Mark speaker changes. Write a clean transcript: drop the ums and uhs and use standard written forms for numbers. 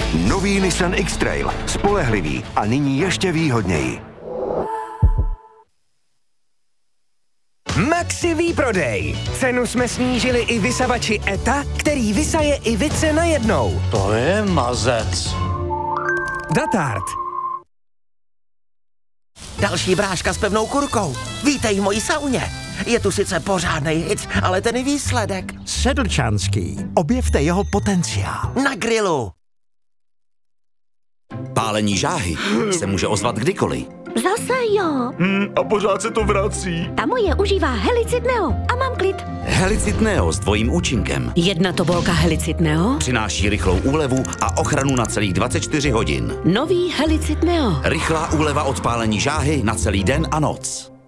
Speaker 1: Nový Nissan X-Trail. Spolehlivý a nyní ještě výhodněji.
Speaker 2: Maxi výprodej. Cenu jsme snížili i vysavači ETA, který vysaje i vice najednou.
Speaker 3: To je mazec.
Speaker 2: Datard.
Speaker 4: Další bráška s pevnou kurkou. Vítej v mojí sauně. Je tu sice pořádnej hit, ale ten výsledek.
Speaker 5: Sedlčanský. Objevte jeho potenciál.
Speaker 4: Na grilu.
Speaker 6: Pálení žáhy se může ozvat kdykoliv.
Speaker 7: Zase jo.
Speaker 3: A pořád se to vrací.
Speaker 7: Ta moje užívá Helicid Neo a mám klid.
Speaker 6: Helicid Neo s dvojím účinkem
Speaker 7: Jedna tobolka Helicid Neo.
Speaker 6: přináší rychlou úlevu a ochranu na celých 24 hodin.
Speaker 7: Nový Helicid Neo.
Speaker 6: Rychlá úleva od pálení žáhy na celý den a noc.